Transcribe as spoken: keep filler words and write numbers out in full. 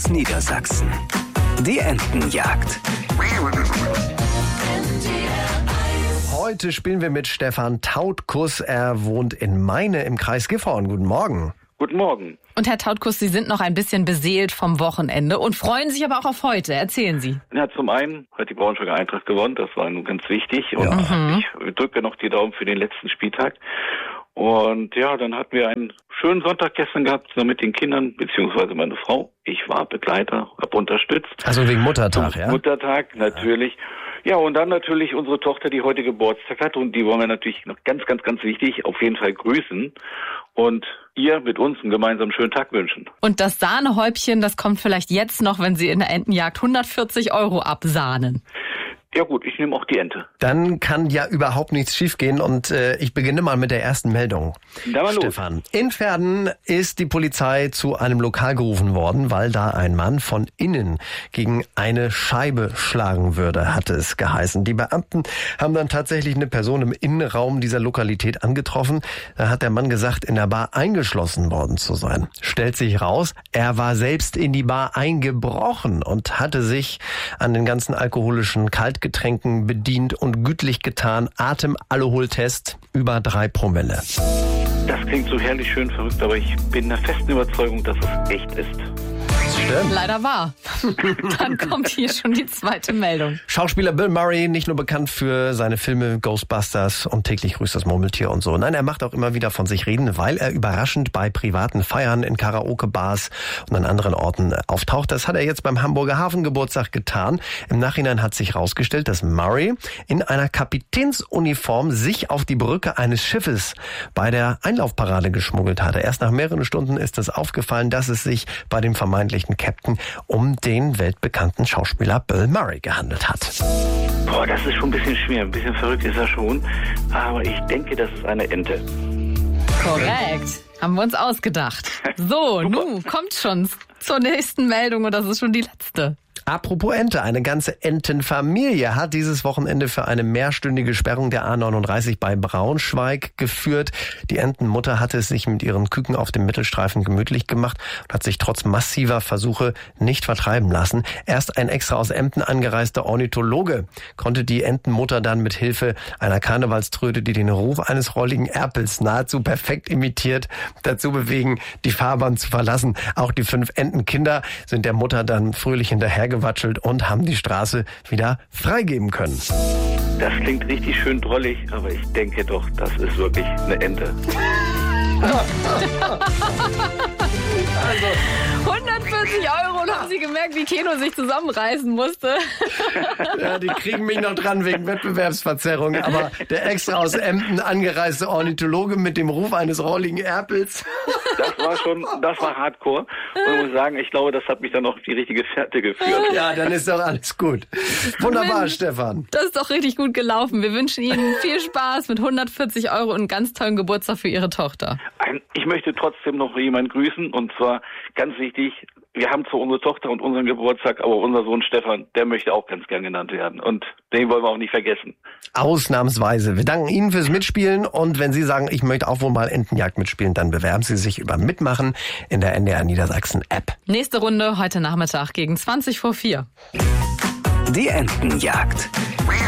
Niedersachsen. Die Entenjagd. Heute spielen wir mit Stefan Tautkus. Er wohnt in Meine im Kreis Gifhorn. Guten Morgen. Guten Morgen. Und Herr Tautkus, Sie sind noch ein bisschen beseelt vom Wochenende und freuen sich aber auch auf heute. Erzählen Sie. Ja, zum einen hat die Braunschweiger Eintracht gewonnen, das war nun ganz wichtig. Und Ja. Mhm. ich drücke noch die Daumen für den letzten Spieltag. Und ja, dann hatten wir einen schönen Sonntag gestern gehabt mit den Kindern, beziehungsweise meine Frau. Ich war Begleiter, habe unterstützt. Also wegen Muttertag, Zum ja? Muttertag, natürlich. Ja, und dann natürlich unsere Tochter, die heute Geburtstag hat. Und die wollen wir natürlich noch ganz, ganz, ganz wichtig auf jeden Fall grüßen. Und ihr mit uns einen gemeinsamen schönen Tag wünschen. Und das Sahnehäubchen, das kommt vielleicht jetzt noch, wenn Sie in der Entenjagd hundertvierzig Euro absahnen. Ja gut, ich nehme auch die Ente. Dann kann ja überhaupt nichts schiefgehen und äh, ich beginne mal mit der ersten Meldung. Da mal los. Stefan, in Verden ist die Polizei zu einem Lokal gerufen worden, weil da ein Mann von innen gegen eine Scheibe schlagen würde, hatte es geheißen. Die Beamten haben dann tatsächlich eine Person im Innenraum dieser Lokalität angetroffen. Da hat der Mann gesagt, in der Bar eingeschlossen worden zu sein. Stellt sich raus, er war selbst in die Bar eingebrochen und hatte sich an den ganzen alkoholischen Kaltgetränken bedient und gütlich getan. Atem-Alkoholtest über drei Promille. Das klingt so herrlich schön verrückt, aber ich bin der festen Überzeugung, dass es echt ist. Stimmt. Leider wahr. Dann kommt hier schon die zweite Meldung. Schauspieler Bill Murray, nicht nur bekannt für seine Filme Ghostbusters und Täglich grüßt das Murmeltier und so. Nein, er macht auch immer wieder von sich reden, weil er überraschend bei privaten Feiern in Karaoke-Bars und an anderen Orten auftaucht. Das hat er jetzt beim Hamburger Hafengeburtstag getan. Im Nachhinein hat sich herausgestellt, dass Murray in einer Kapitänsuniform sich auf die Brücke eines Schiffes bei der Einlaufparade geschmuggelt hatte. Erst nach mehreren Stunden ist es aufgefallen, dass es sich bei dem vermeintlichen Captain um den weltbekannten Schauspieler Bill Murray gehandelt hat. Boah, das ist schon ein bisschen schwer, ein bisschen verrückt ist er schon, aber ich denke, das ist eine Ente. Korrekt. Haben wir uns ausgedacht. So, nun kommt schon zur nächsten Meldung und das ist schon die letzte. Apropos Ente, eine ganze Entenfamilie hat dieses Wochenende für eine mehrstündige Sperrung der A neununddreißig bei Braunschweig geführt. Die Entenmutter hatte es sich mit ihren Küken auf dem Mittelstreifen gemütlich gemacht und hat sich trotz massiver Versuche nicht vertreiben lassen. Erst ein extra aus Emden angereister Ornithologe konnte die Entenmutter dann mit Hilfe einer Karnevalströte, die den Ruf eines rolligen Erpels nahezu perfekt imitiert, dazu bewegen, die Fahrbahn zu verlassen. Auch die fünf Entenkinder sind der Mutter dann fröhlich hinterhergewatschelt und haben die Straße wieder freigeben können. Das klingt richtig schön drollig, aber ich denke doch, das ist wirklich eine Ente. hundertvierzig Euro und haben Sie gemerkt, wie Keno sich zusammenreißen musste? Ja, die kriegen mich noch dran wegen Wettbewerbsverzerrung, aber der extra aus Emden angereiste Ornithologe mit dem Ruf eines rolligen Erpels. Das war schon, das war Hardcore. Und ich muss sagen, ich glaube, das hat mich dann auf die richtige Fährte geführt. Ja, dann ist doch alles gut. Wunderbar, Mensch, Stefan. Das ist doch richtig gut gelaufen. Wir wünschen Ihnen viel Spaß mit hundertvierzig Euro und einen ganz tollen Geburtstag für Ihre Tochter. Ein, ich möchte trotzdem noch jemanden grüßen und zwar ganz wichtig, wir haben zwar unsere Tochter und unseren Geburtstag, aber unser Sohn Stefan, der möchte auch ganz gern genannt werden und den wollen wir auch nicht vergessen. Ausnahmsweise. Wir danken Ihnen fürs Mitspielen und wenn Sie sagen, ich möchte auch wohl mal Entenjagd mitspielen, dann bewerben Sie sich über Mitmachen in der N D R Niedersachsen App. Nächste Runde heute Nachmittag gegen zwanzig vor vier. Die Entenjagd.